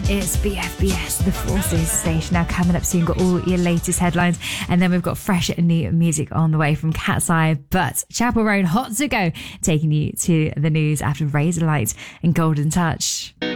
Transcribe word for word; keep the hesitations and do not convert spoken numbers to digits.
It's B F B S, the Forces station. Now coming up soon, got all your latest headlines, and then we've got fresh and new music on the way from Cat's Eye. But Chapel Roan, Hot to Go, taking you to the news after Razor Light and Golden Touch.